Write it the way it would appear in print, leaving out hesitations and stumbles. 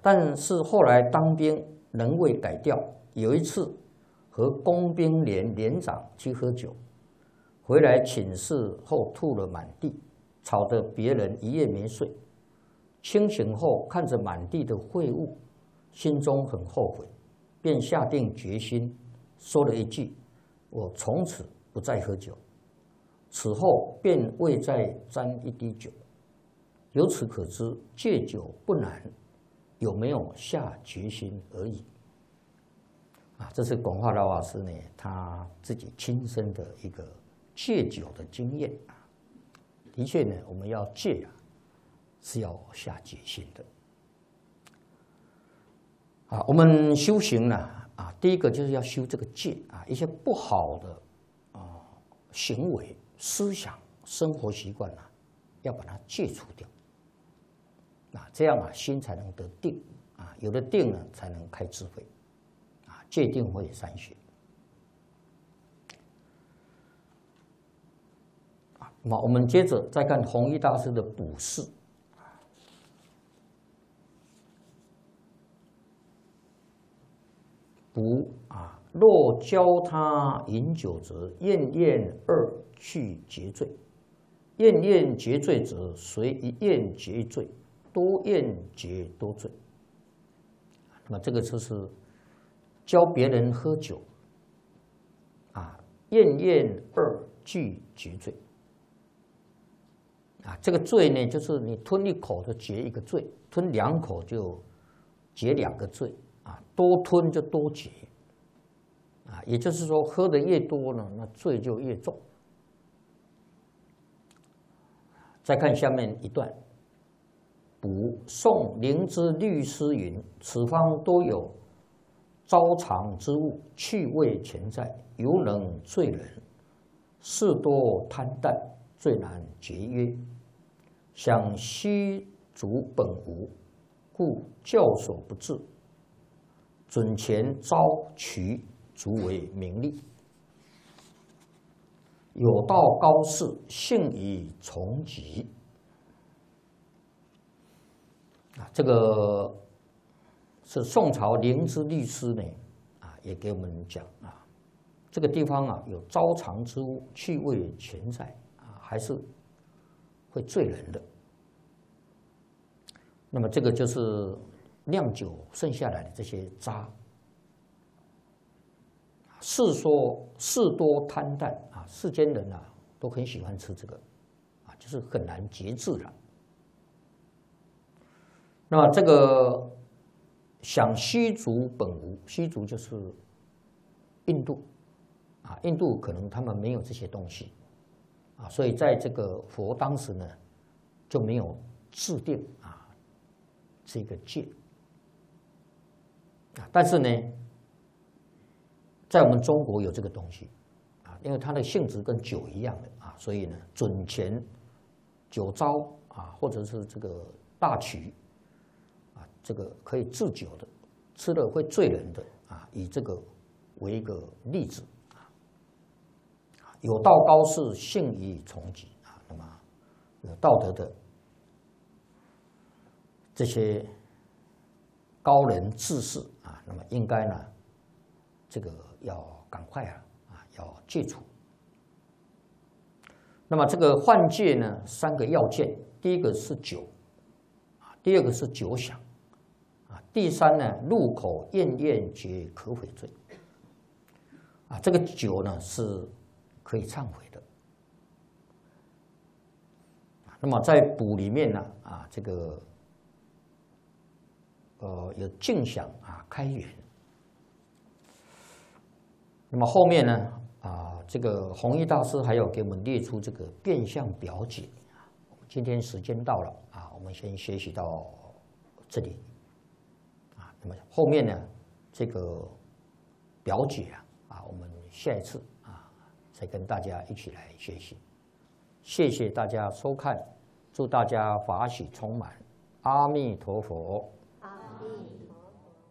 但是后来当兵人未改掉，有一次和工兵连连长去喝酒，回来寝室后吐了满地，吵得别人一夜没睡。清醒后看着满地的秽物，心中很后悔，便下定决心，说了一句：“我从此不再喝酒。”此后便未再沾一滴酒。由此可知，戒酒不难，有没有下决心而已。这是广化老法师呢他自己亲身的一个戒酒的经验的确呢，我们要戒是要下决心的。我们修行呢第一个就是要修这个戒一些不好的行为、思想、生活习惯要把它戒除掉。这样心才能得定有了定呢，才能开智慧戒定慧三学。那我们接着再看弘一大师的补释。补若教他饮酒者，厌厌二去结罪。厌厌结罪者，随一厌结罪，多厌结多罪。那么这个就是教别人喝酒厌厌二俱结罪这个罪呢，就是你吞一口就结一个罪，吞两口就结两个罪多吞就多结也就是说，喝的越多呢，那罪就越重。再看下面一段，补宋灵芝律师云：此方多有招藏之物，趣味潜在，犹能醉人。事多贪淡，最难节约。想虚足本无，故教所不至。准前招取，足为名利。有道高士，性以从疾。这个是宋朝灵芝律师呢也给我们讲这个地方有招藏之物，趣味潜在还是会醉人的。那么这个就是酿酒剩下来的这些渣。事多贪淡世间人都很喜欢吃这个就是很难节制了。那么这个想虚足本无，虚足就是印度印度可能他们没有这些东西所以在这个佛当时呢就没有制定这个戒但是呢在我们中国有这个东西因为它的性质跟酒一样的所以呢准前酒糟或者是这个大曲这个可以制酒的，吃了会醉人的以这个为一个例子有道高士，性以从疾那么有道德的这些高人志士那么应该呢这个要赶快要戒除。那么这个换戒呢三个要件，第一个是酒第二个是酒想第三呢入口厌厌结可悔罪这个酒呢是可以忏悔的。那么在补里面呢这个有净想开源。那么后面呢这个弘一大师还有给我们列出这个变相表解今天时间到了我们先学习到这里那么后面呢这个表解我们下一次再跟大家一起来学习。谢谢大家收看，祝大家法喜充满，阿弥陀佛。